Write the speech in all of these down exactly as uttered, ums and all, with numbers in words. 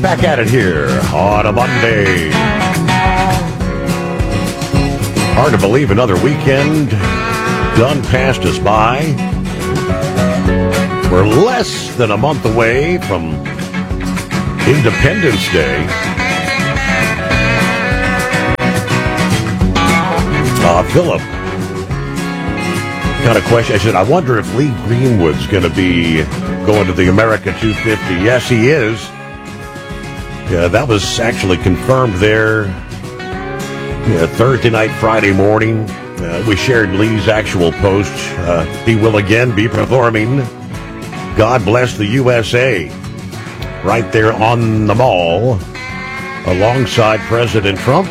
Back at it here on a Monday. Hard to believe another weekend done passed us by. We're less than a month away from Independence Day. Uh, Philip, got a question. I said, I wonder if Lee Greenwood's going to be going to the America two fifty. Yes, he is. Yeah, that was actually confirmed there yeah, Thursday night, Friday morning. Uh, we shared Lee's actual post. Uh, he will again be performing God Bless the U S A right there on the mall alongside President Trump.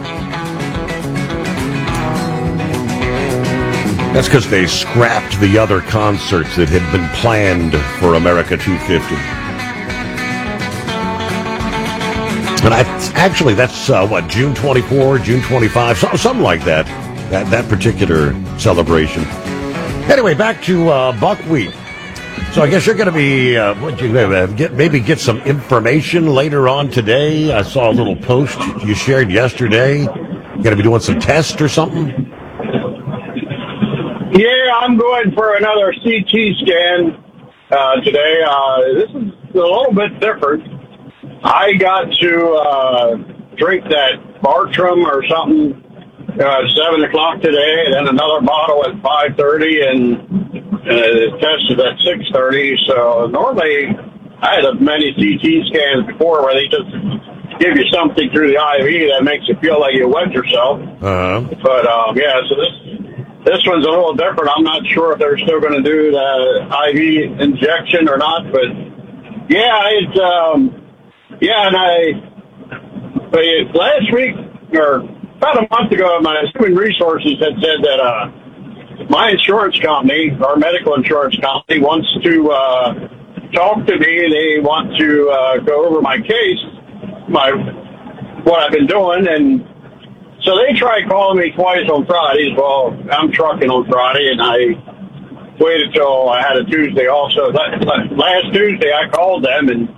That's because they scrapped the other concerts that had been planned for America two fifty. And I, actually, that's, uh, what, June twenty-fourth, June twenty-fifth, so, something like that, that, that particular celebration. Anyway, back to uh, buckwheat. So I guess you're going to be, uh, what you uh, get, maybe get some information later on today. I saw a little post you shared yesterday. You're going to be doing some tests or something? Yeah, I'm going for another C T scan uh, today. Uh, this is a little bit different. I got to uh, drink that Bartram or something uh, seven o'clock today, and then another bottle at five thirty, and uh, tested at six thirty. So normally I had many C T scans before where they just give you something through the I V that makes you feel like you wet yourself. Uh-huh. But um, yeah, so this this one's a little different. I'm not sure if they're still going to do the I V injection or not, but yeah, it's um, yeah, and I but last week or about a month ago, my human resources had said that uh, my insurance company, our medical insurance company, wants to uh, talk to me. They want to uh, go over my case, my what I've been doing, and so they tried calling me twice on Fridays. Well, I'm trucking on Friday, and I waited till I had a Tuesday off. So last Tuesday, I called them, and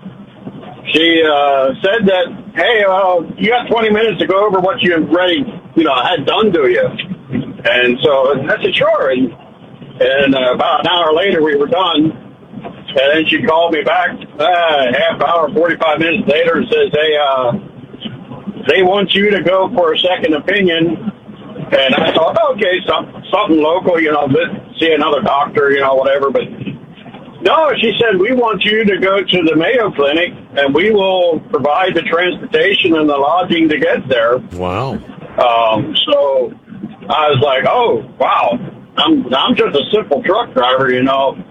she uh, said that, hey, uh, you got twenty minutes to go over what you already, you know, had done to you. And so I said, sure. And, and uh, about an hour later, we were done. And then she called me back uh, half hour, forty-five minutes later, and says, hey, uh, they want you to go for a second opinion. And I thought, okay, some, something local, you know, see another doctor, you know, whatever. But no, she said, we want you to go to the Mayo Clinic, and we will provide the transportation and the lodging to get there. Wow. Um, so I was like, oh, wow. I'm I'm just a simple truck driver, you know.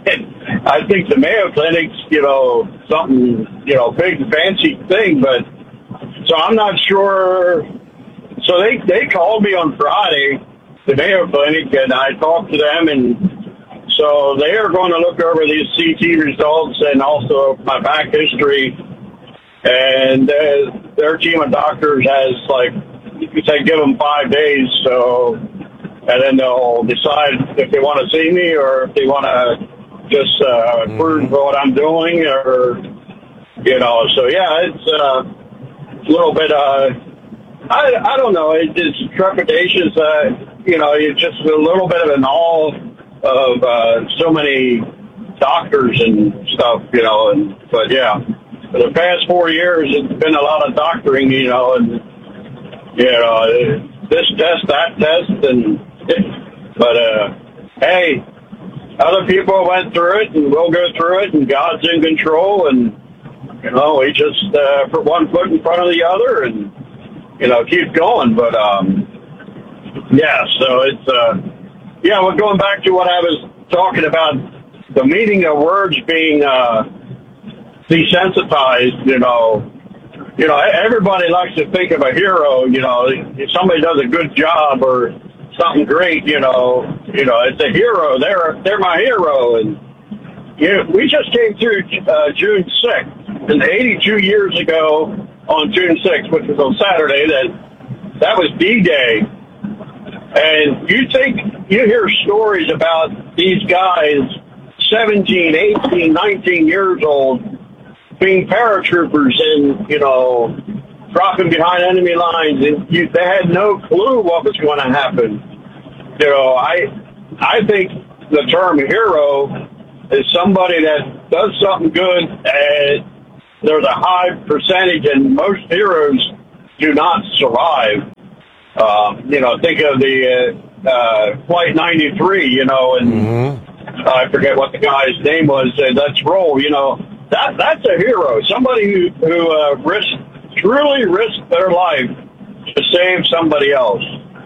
I think the Mayo Clinic's, you know, something, you know, big, fancy thing, but so I'm not sure. So they, they called me on Friday, the Mayo Clinic, and I talked to them, and so they are going to look over these C T results and also my back history. And uh, their team of doctors has, like, you could say, give them five days. So, and then they'll decide if they want to see me or if they want to just uh, prove what I'm doing, or, you know. So, yeah, it's uh, a little bit, uh, I, I don't know, it's just trepidation. Uh, you know, it's just a little bit of an awe of uh, so many doctors and stuff, you know. And but yeah, for the past four years, it's been a lot of doctoring, you know, and you know, this test, that test, and but uh, hey, other people went through it, and we'll go through it, and God's in control, and you know, we just uh, put one foot in front of the other, and you know, keep going. But um, yeah, so it's. Uh, Yeah, well, going back to what I was talking about, the meaning of words being uh, desensitized, you know, you know, everybody likes to think of a hero, you know, if somebody does a good job or something great, you know, you know, it's a hero, they're, they're my hero. And, you know, we just came through uh, June sixth, and eighty-two years ago on June sixth, which was on Saturday, that, that was D-Day. And you think, you hear stories about these guys, seventeen, eighteen, nineteen years old, being paratroopers and, you know, dropping behind enemy lines, and you, they had no clue what was going to happen. You know, I I think the term hero is somebody that does something good, and there's a high percentage, and most heroes do not survive. Uh, you know, think of the uh, uh, Flight ninety-three, you know, and mm-hmm. I forget what the guy's name was. Uh, let's roll, you know. That that's a hero. Somebody who, who uh, risked, truly risked their life to save somebody else.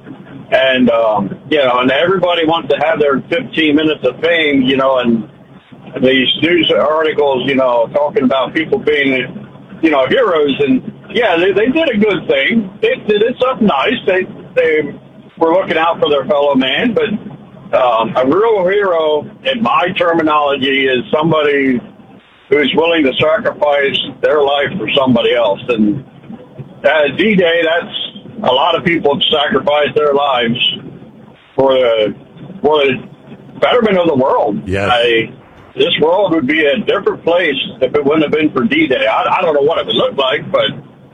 And, um, you know, and everybody wants to have their fifteen minutes of fame, you know, and these news articles, you know, talking about people being, you know, heroes. And, yeah, they, they did a good thing. They, they did something nice. They, they were looking out for their fellow man. But um, a real hero, in my terminology, is somebody who's willing to sacrifice their life for somebody else. And uh, D-Day, that's a lot of people have sacrificed their lives for the, for the betterment of the world. Yes. I, this world would be a different place if it wouldn't have been for D-Day. I, I don't know what it would look like, but,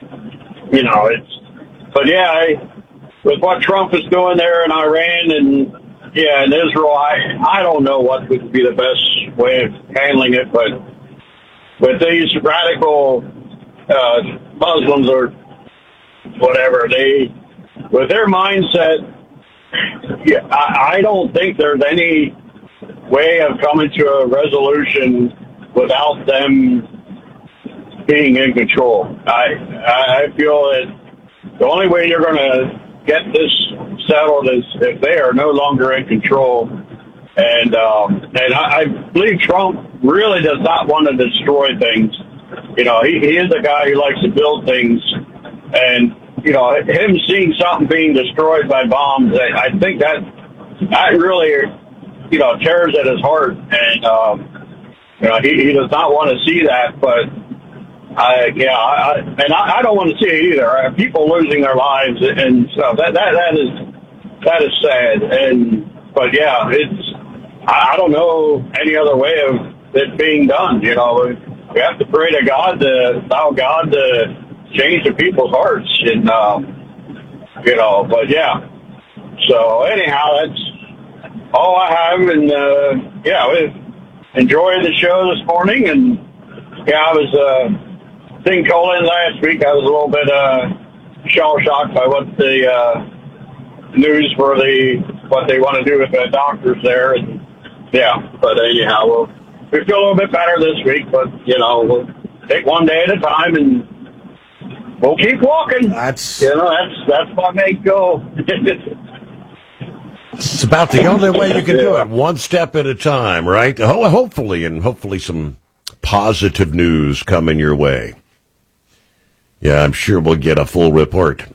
you know, it's, but yeah, I, with what Trump is doing there in Iran and, yeah, in Israel, I, I don't know what would be the best way of handling it, but with these radical uh, Muslims or whatever, they, with their mindset, yeah, I, I don't think there's any way of coming to a resolution without them being in control. I, I feel that the only way you're going to get this settled is if they are no longer in control. And um, and I, I believe Trump really does not want to destroy things. You know, he, he is a guy who likes to build things. And, you know, him seeing something being destroyed by bombs, I, I think that that really, you know, tears at his heart. And, um, you know, he, he does not want to see that. But, I yeah, I, and I, I don't want to see it either. People losing their lives and stuff. That, that, that is that is sad. And But, yeah, it's, I don't know any other way of it being done. You know, we have to pray to God to allow God to change the people's hearts, and um, you know. But yeah, so anyhow, that's all I have, and uh, yeah, we enjoyed the show this morning, and yeah, I was uh, thing called in last week. I was a little bit uh, shell shocked by what the uh, news for the what they want to do with the doctors there, and. Yeah, but anyhow, we'll, we feel a little bit better this week, but, you know, we'll take one day at a time and we'll keep walking. That's, you know, that's, that's my main goal. It's about the only way you can do it, one step at a time, right? Ho- hopefully, and hopefully some positive news coming your way. Yeah, I'm sure we'll get a full report.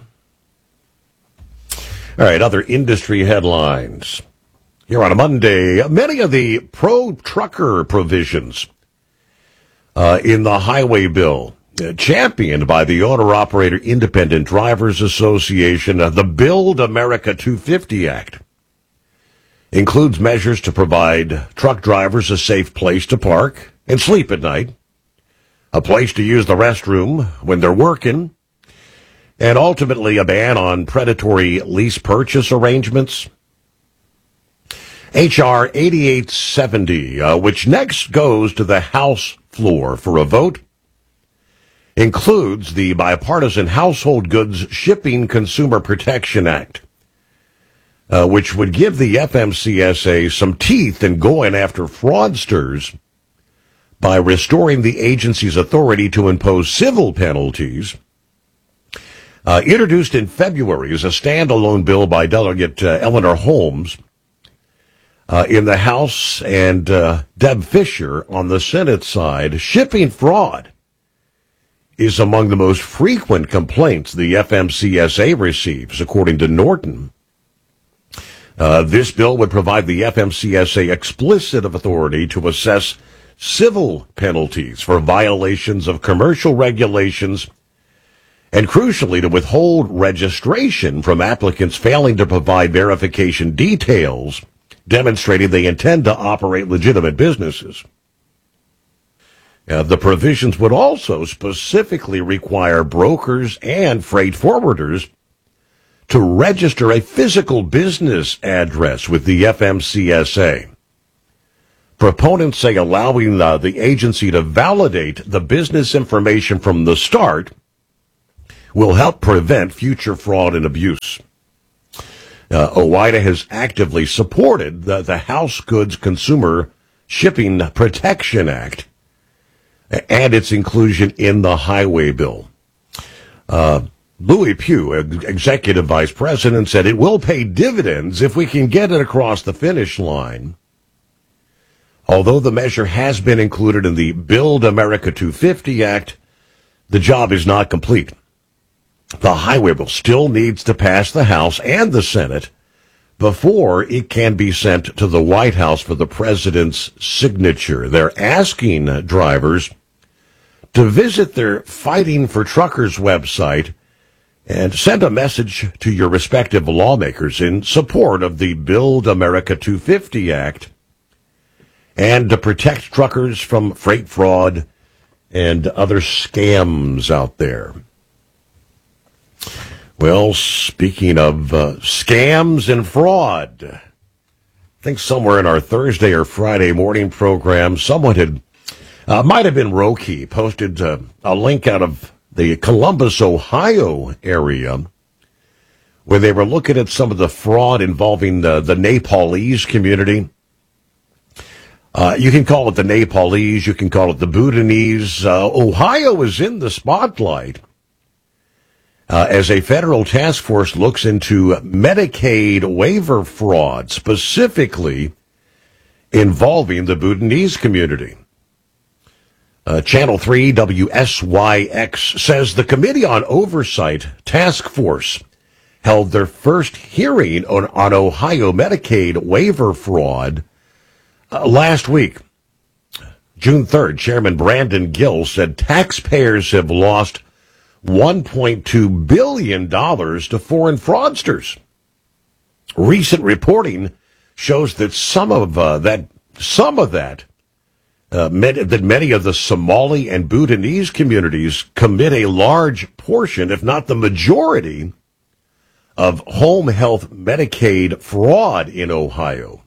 All right, other industry headlines. Here on a Monday, many of the pro-trucker provisions uh, in the highway bill, uh, championed by the Owner-Operator Independent Drivers Association, uh, the Build America two fifty Act, includes measures to provide truck drivers a safe place to park and sleep at night, a place to use the restroom when they're working, and ultimately a ban on predatory lease purchase arrangements. H R eighty-eight seventy, uh, which next goes to the House floor for a vote, includes the bipartisan Household Goods Shipping Consumer Protection Act, uh, which would give the F M C S A some teeth in going after fraudsters by restoring the agency's authority to impose civil penalties. Uh, introduced in February as a standalone bill by Delegate uh, Eleanor Holmes, Uh, in the House, and uh, Deb Fischer on the Senate side, shipping fraud is among the most frequent complaints the F M C S A receives, according to Norton. Uh, this bill would provide the F M C S A explicit authority to assess civil penalties for violations of commercial regulations and, crucially, to withhold registration from applicants failing to provide verification details demonstrating they intend to operate legitimate businesses. Uh, the provisions would also specifically require brokers and freight forwarders to register a physical business address with the F M C S A. Proponents say allowing uh, the agency to validate the business information from the start will help prevent future fraud and abuse. Uh, OOIDA has actively supported the, the House Goods Consumer Shipping Protection Act and its inclusion in the highway bill. Uh, Louis Pugh, executive vice president, said it will pay dividends if we can get it across the finish line. Although the measure has been included in the Build America two fifty Act, the job is not complete. The highway bill still needs to pass the House and the Senate before it can be sent to the White House for the president's signature. They're asking drivers to visit their Fighting for Truckers website and send a message to your respective lawmakers in support of the Build America two fifty Act and to protect truckers from freight fraud and other scams out there. Well, speaking of uh, scams and fraud, I think somewhere in our Thursday or Friday morning program, someone had, uh, might have been Roki, posted uh, a link out of the Columbus, Ohio area where they were looking at some of the fraud involving the, the Nepalese community. Uh, you can call it the Nepalese, you can call it the Bhutanese. Uh, Ohio is in the spotlight uh, as a federal task force looks into Medicaid waiver fraud, specifically involving the Bhutanese community. Uh, Channel three W S Y X says the Committee on Oversight Task Force held their first hearing on, on Ohio Medicaid waiver fraud Uh, last week. June third, Chairman Brandon Gill said taxpayers have lost one point two billion dollars to foreign fraudsters. Recent reporting shows that some of uh, that, some of that, uh, many, that many of the Somali and Bhutanese communities commit a large portion, if not the majority, of home health Medicaid fraud in Ohio.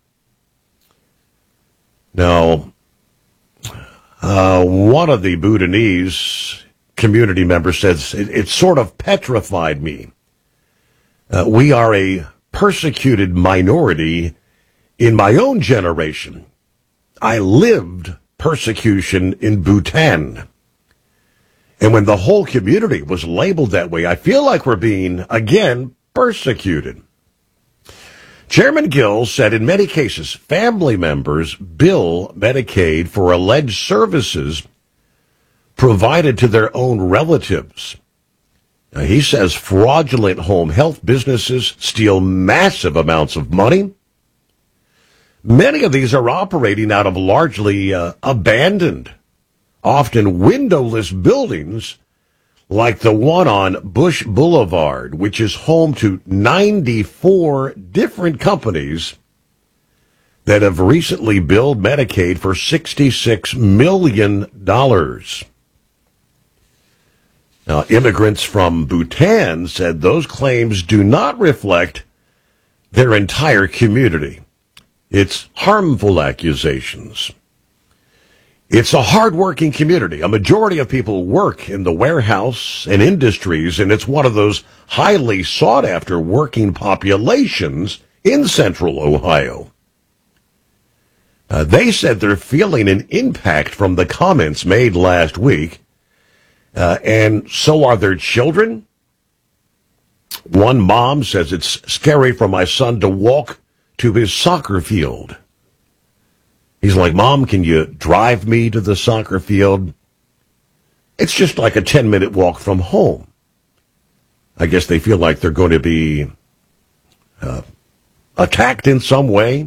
Now, uh, one of the Bhutanese community members says, it, it sort of petrified me. Uh, we are a persecuted minority in my own generation. I lived persecution in Bhutan. And when the whole community was labeled that way, I feel like we're being, again, persecuted. Chairman Gill said in many cases, family members bill Medicaid for alleged services provided to their own relatives. Now, he says fraudulent home health businesses steal massive amounts of money. Many of these are operating out of largely uh, abandoned, often windowless buildings like the one on Bush Boulevard, which is home to ninety-four different companies that have recently billed Medicaid for sixty-six million dollars. Now, immigrants from Bhutan said those claims do not reflect their entire community. It's harmful accusations. It's a hard-working community. A majority of people work in the warehouse and industries, and it's one of those highly sought-after working populations in central Ohio. Uh, they said they're feeling an impact from the comments made last week, uh, and so are their children. One mom says it's scary for my son to walk to his soccer field. He's like, Mom, can you drive me to the soccer field? It's just like a ten-minute walk from home. I guess they feel like they're going to be uh, attacked in some way.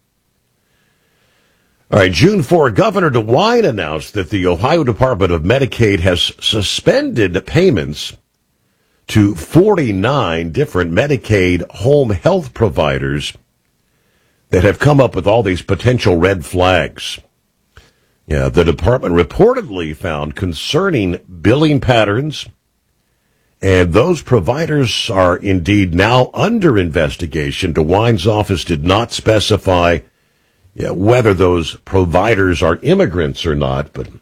All right, June fourth, Governor DeWine announced that the Ohio Department of Medicaid has suspended payments to forty-nine different Medicaid home health providers that have come up with all these potential red flags. Yeah, the department reportedly found concerning billing patterns, and those providers are indeed now under investigation. DeWine's office did not specify yeah, whether those providers are immigrants or not, but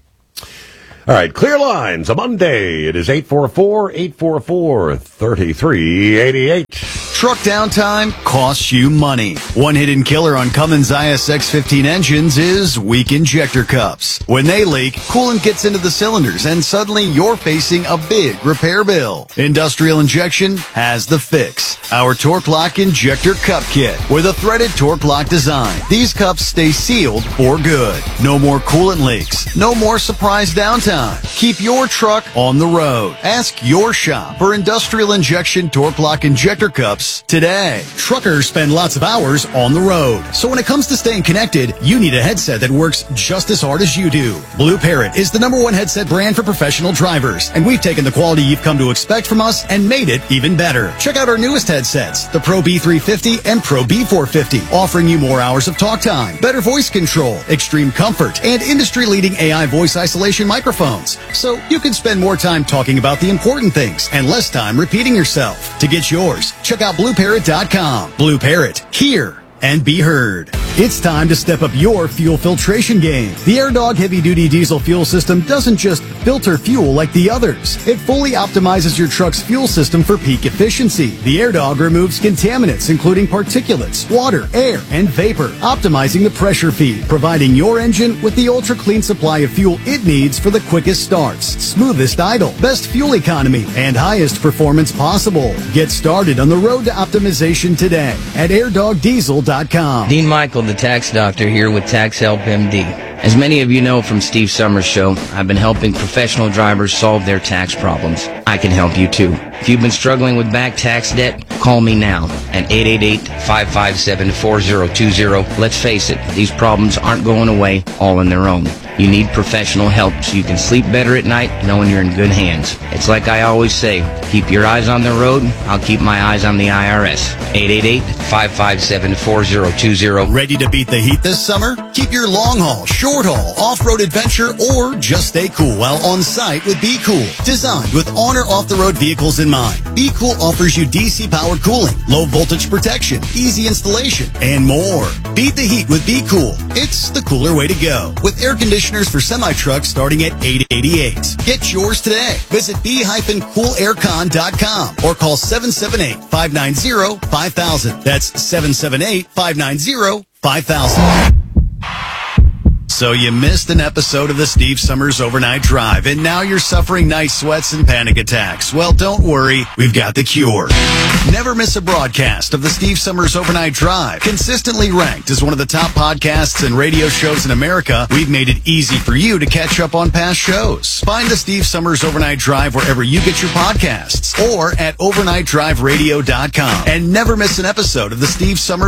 all right, Clear Lines, a Monday. It is eight four four, eight four four, three three eight eight. Truck downtime costs you money. One hidden killer on Cummins I S X fifteen engines is weak injector cups. When they leak, coolant gets into the cylinders and suddenly you're facing a big repair bill. Industrial Injection has the fix. Our Torque Lock Injector Cup Kit with a threaded Torque Lock design. These cups stay sealed for good. No more coolant leaks. No more surprise downtime. Keep your truck on the road. Ask your shop for Industrial Injection Torque Lock Injector Cups today. Truckers spend lots of hours on the road. So when it comes to staying connected, you need a headset that works just as hard as you do. Blue Parrot is the number one headset brand for professional drivers, and we've taken the quality you've come to expect from us and made it even better. Check out our newest headsets, the Pro B three fifty and Pro B four fifty, offering you more hours of talk time, better voice control, extreme comfort, and industry-leading A I voice isolation microphones. So you can spend more time talking about the important things and less time repeating yourself. To get yours, check out blue parrot dot com. Blue Parrot, hear and be heard. It's time to step up your fuel filtration game. The AirDog heavy-duty diesel fuel system doesn't just filter fuel like the others. It fully optimizes your truck's fuel system for peak efficiency. The AirDog removes contaminants, including particulates, water, air, and vapor, optimizing the pressure feed, providing your engine with the ultra-clean supply of fuel it needs for the quickest starts, smoothest idle, best fuel economy, and highest performance possible. Get started on the road to optimization today at air dog diesel dot com. Dean Michael, the tax doctor, here with Tax Help M D. As many of you know from Steve Summers' show, I've been helping professional drivers solve their tax problems. I can help you too. If you've been struggling with back tax debt, call me now at eight eight eight, five five seven, four zero two zero. Let's face it, these problems aren't going away all on their own. You need professional help so you can sleep better at night knowing you're in good hands. It's like I always say, keep your eyes on the road, I'll keep my eyes on the I R S. eight eight eight, five five seven, four zero two zero. Ready to beat the heat this summer? Keep your long haul, short haul, off-road adventure, or just stay cool while on site with Be Cool. Designed with on or off-the-road vehicles in mind, Be Cool offers you D C-powered cooling, low voltage protection, easy installation, and more. Beat the heat with Be Cool. It's the cooler way to go. With air conditioning for semi-trucks starting at eight eighty-eight. Get yours today. Visit be cool air con dot com or call seven seven eight, five nine zero, five thousand. That's seven seven eight, five nine zero, five thousand. So you missed an episode of the Steve Summers Overnight Drive, and now you're suffering night sweats and panic attacks. Well, don't worry. We've got the cure. Never miss a broadcast of the Steve Summers Overnight Drive. Consistently ranked as one of the top podcasts and radio shows in America, we've made it easy for you to catch up on past shows. Find the Steve Summers Overnight Drive wherever you get your podcasts or at overnight drive radio dot com. And never miss an episode of the Steve Summers